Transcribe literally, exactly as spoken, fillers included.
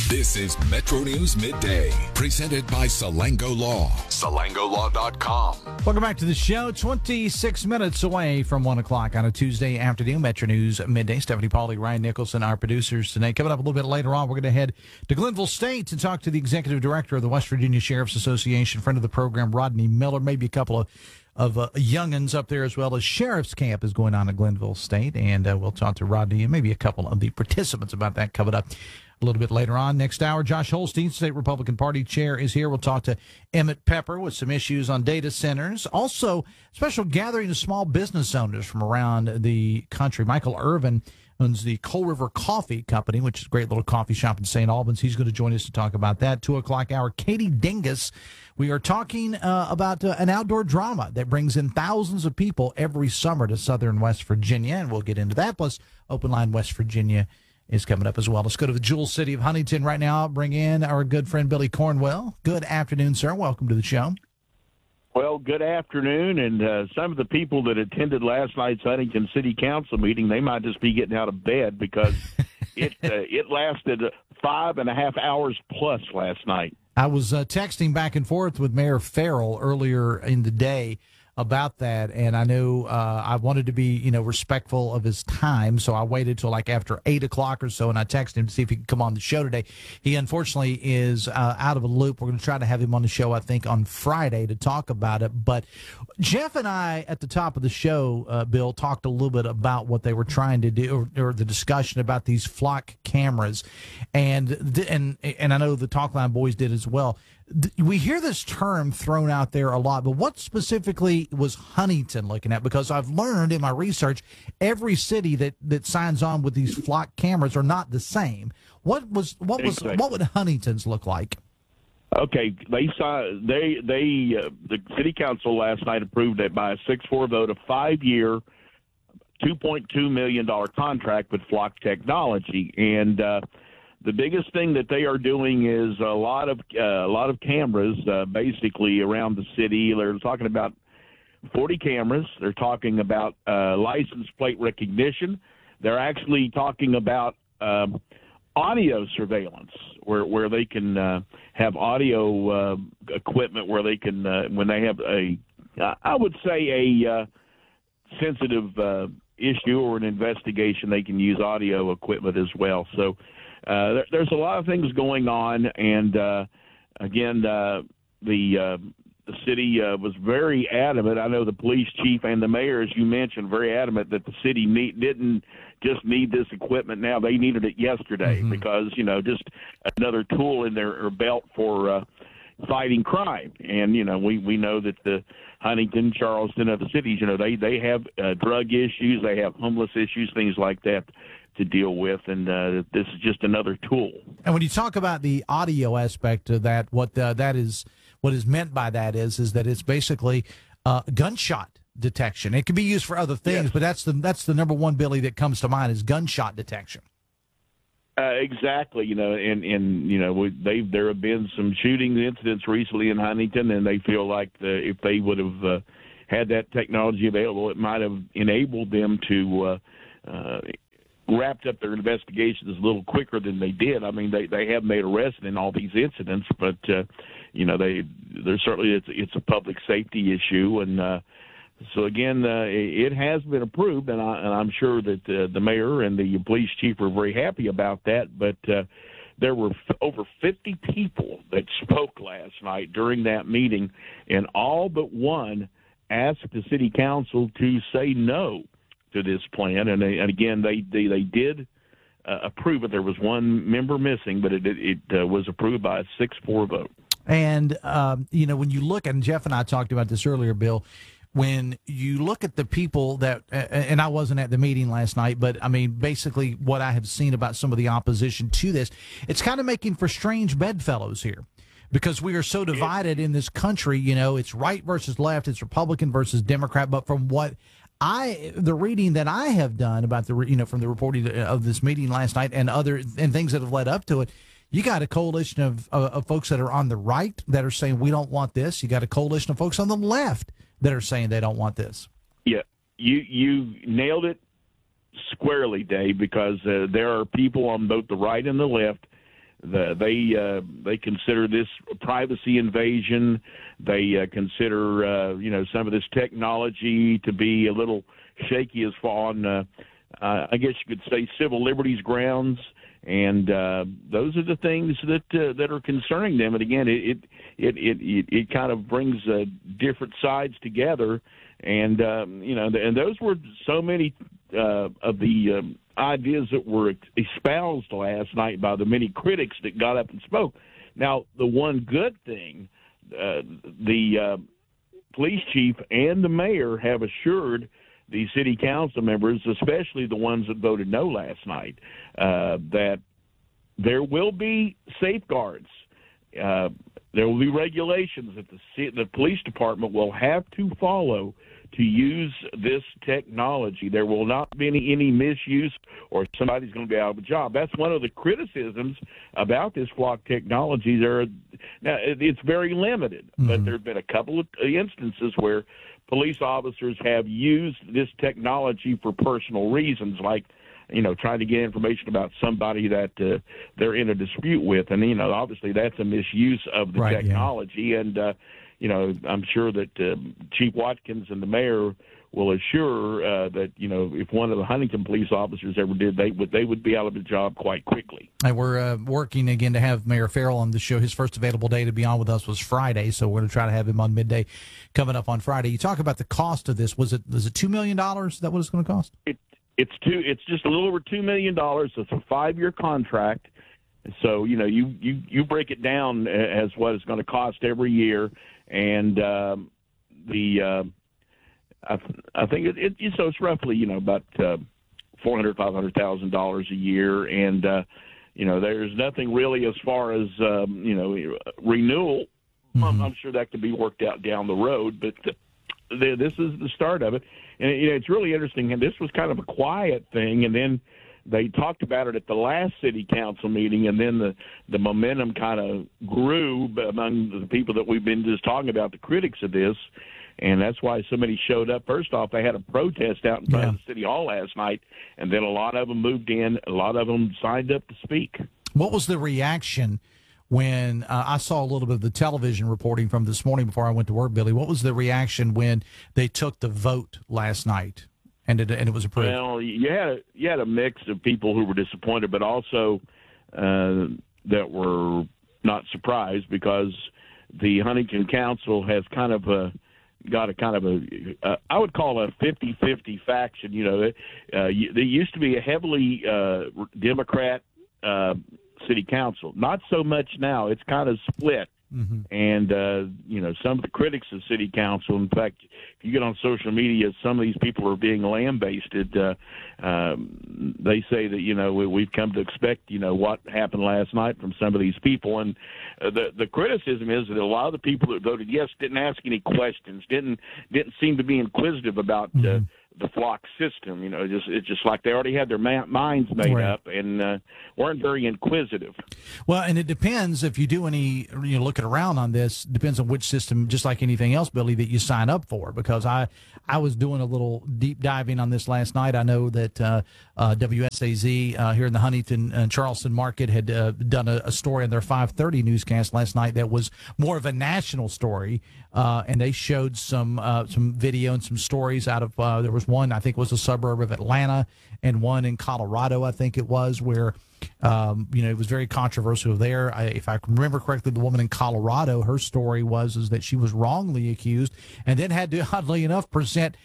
This is Metro News Midday, presented by Salango Law. Salango Law dot com. Welcome back to the show. twenty-six minutes away from one o'clock on a Tuesday afternoon. Metro News Midday. Stephanie Pauly, Ryan Nicholson, our producers today. Coming up a little bit later on, we're going to head to Glenville State to talk to the executive director of the West Virginia Sheriff's Association, friend of the program, Rodney Miller. Maybe a couple of of uh, youngins up there as well. As Sheriff's Camp is going on at Glenville State, and uh, we'll talk to Rodney and maybe a couple of the participants about that coming up a little bit later on. Next hour, Josh Holstein, State Republican Party Chair, is here. We'll talk to Emmett Pepper with some issues on data centers. Also, special gathering of small business owners from around the country. Michael Irvin owns the Coal River Coffee Company, which is a great little coffee shop in Saint Albans. He's going to join us to talk about that. Two o'clock hour, Katie Dingus. We are talking uh, about uh, an outdoor drama that brings in thousands of people every summer to southern West Virginia, and we'll get into that. Plus, Open Line West Virginia is coming up as well. Let's go to the Jewel City of Huntington right now. I'll bring in our good friend Billy Cornwell. Good afternoon, sir. Welcome to the show. Well, good afternoon, and uh, some of the people that attended last night's Huntington City Council meeting, they might just be getting out of bed because it uh, it lasted five and a half hours plus last night. I was uh, texting back and forth with Mayor Farrell earlier in the day about that, and I knew uh, I wanted to be, you know, respectful of his time, so I waited till like after eight o'clock or so, and I texted him to see if he could come on the show today. He unfortunately is uh, out of a loop. We're going to try to have him on the show, I think, on Friday to talk about it. But Jeff and I, at the top of the show, uh, Bill, talked a little bit about what they were trying to do, or, or the discussion about these flock cameras, and and and I know the Talk Line boys did as well. We hear this term thrown out there a lot, but what specifically was Huntington looking at? Because I've learned in my research, every city that, that signs on with these flock cameras are not the same. What was what was Exactly. what would Huntington's look like? Okay, they saw they they uh, the city council last night approved it by a six four vote, a five year, two point two million dollar contract with Flock Technology, and uh, the biggest thing that they are doing is a lot of uh, a lot of cameras, uh, basically around the city. They're talking about forty cameras. They're talking about uh, license plate recognition. They're actually talking about um, audio surveillance, where where they can uh, have audio uh, equipment, where they can uh, when they have a, I would say a uh, sensitive uh, issue or an investigation, they can use audio equipment as well. So. Uh, there, there's a lot of things going on, and uh, again, uh, the uh, the city uh, was very adamant. I know the police chief and the mayor, as you mentioned, very adamant that the city need, didn't just need this equipment now; they needed it yesterday mm-hmm. because you know just another tool in their belt for uh, fighting crime. And you know we, we know that the Huntington, Charleston, other cities, you know they they have uh, drug issues, they have homeless issues, things like that to deal with, and uh, this is just another tool. And when you talk about the audio aspect of that, what uh, that is, what is meant by that is, is that it's basically uh, gunshot detection. It can be used for other things, yes. but that's the that's the number one, Billy, that comes to mind is gunshot detection. Uh, exactly, you know, and and you know, they there have been some shooting incidents recently in Huntington, and they feel like the, if they would have uh, had that technology available, it might have enabled them to. Uh, uh, wrapped up their investigations a little quicker than they did. I mean, they, they have made arrests in all these incidents, but, uh, you know, they there's certainly it's, it's a public safety issue. And uh, so, again, uh, it has been approved, and, I, and I'm sure that uh, the mayor and the police chief are very happy about that. But uh, there were f- over fifty people that spoke last night during that meeting, and all but one asked the city council to say no to this plan, and, they, and again, they they, they did uh, approve it. There was one member missing, but it it, it uh, was approved by a six four vote. And um, you know, when you look at, and Jeff and I talked about this earlier, Bill, when you look at the people that, uh, and I wasn't at the meeting last night, but I mean, basically what I have seen about some of the opposition to this, it's kind of making for strange bedfellows here. Because we are so divided in this country, you know, it's right versus left, it's Republican versus Democrat. But from what I, the reading that I have done about the, you know, from the reporting of this meeting last night and other and things that have led up to it, you got a coalition of, of, of folks that are on the right that are saying we don't want this. You got a coalition of folks on the left that are saying they don't want this. Yeah, you you nailed it squarely, Dave, because uh, there are people on both the right and the left the, they uh, they consider this privacy invasion. They uh, consider uh, you know some of this technology to be a little shaky as far on uh, uh, I guess you could say civil liberties grounds. And uh, those are the things that uh, that are concerning them. And again, it it it it, it kind of brings uh, different sides together. And um, you know, and those were so many uh, of the um, ideas that were espoused last night by the many critics that got up and spoke. Now, the one good thing, uh, the uh, police chief and the mayor have assured the city council members, especially the ones that voted no last night, uh, that there will be safeguards. Uh, there will be regulations that the, the police department will have to follow to use this technology. There will not be any, any misuse or somebody's going to be out of a job. That's one of the criticisms about this Flock technology. There, are, now it's very limited, mm-hmm. but there have been a couple of instances where police officers have used this technology for personal reasons, like, you know, trying to get information about somebody that uh, they're in a dispute with. And, you know, obviously that's a misuse of the right, technology. Yeah. And, uh, you know, I'm sure that uh, Chief Watkins and the mayor will assure uh, that, you know, if one of the Huntington police officers ever did, they would they would be out of the job quite quickly. And we're uh, working again to have Mayor Farrell on the show. His first available day to be on with us was Friday, so we're going to try to have him on midday coming up on Friday. You talk about the cost of this. Was it was it two million dollars? Is that what it's going to cost? It, it's two. It's just a little over two million dollars. It's a five-year contract. So, you know, you, you, you break it down as what it's going to cost every year. And um, the uh, I, I think it, it so it's roughly, you know, about uh, four hundred, five hundred thousand dollars a year, and uh, you know, there's nothing really as far as um, you know renewal. Mm-hmm. I'm, I'm sure that could be worked out down the road, but the, this is the start of it, and you know, it's really interesting. And this was kind of a quiet thing, and then they talked about it at the last city council meeting, and then the, the momentum kind of grew among the people that we've been just talking about, the critics of this, and that's why so many showed up. First off, they had a protest out in front yeah. of the city hall last night, and then a lot of them moved in. A lot of them signed up to speak. What was the reaction when uh, I saw a little bit of the television reporting from this morning before I went to work, Billy? What was the reaction when they took the vote last night? And it, and it was approved. Well, you had a, you had a mix of people who were disappointed, but also uh, that were not surprised, because the Huntington Council has kind of a, got a kind of a, uh, I would call it a fifty-fifty faction. You know, uh, there used to be a heavily uh, Democrat uh, city council. Not so much now. It's kind of split. Mm-hmm. And, uh, you know, some of the critics of city council, in fact, if you get on social media, some of these people are being lambasted. Uh, um, they say that, you know, we, we've come to expect, you know, what happened last night from some of these people. And uh, the, the criticism is that a lot of the people that voted yes didn't ask any questions, didn't didn't seem to be inquisitive about uh, mm-hmm. the Flock system. You know, just it's just like they already had their ma- minds made right. up and uh, weren't very inquisitive. Well, and it depends if you do any, you know, looking around on this, depends on which system, just like anything else, Billy, that you sign up for. Because I, I was doing a little deep diving on this last night. I know that uh, uh, W S A Z uh, here in the Huntington and Charleston market had uh, done a, a story in their five thirty newscast last night that was more of a national story, uh, and they showed some uh, some video and some stories out of uh, there was one I think was a suburb of Atlanta and one in Colorado I think it was where. Um, you know, it was very controversial there. I, if I can remember correctly, the woman in Colorado, her story was is that she was wrongly accused and then had to, oddly enough, present